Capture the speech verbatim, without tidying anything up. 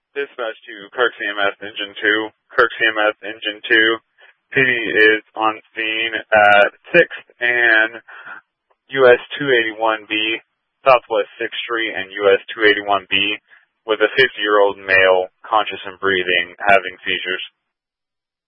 Dispatch to Kirk C M S Engine two. Kirk C M S Engine two. P D is on scene at sixth and U S two eighty-one B, Southwest sixth Street and U S two eighty-one B, with a fifty-year-old male, conscious and breathing, having seizures.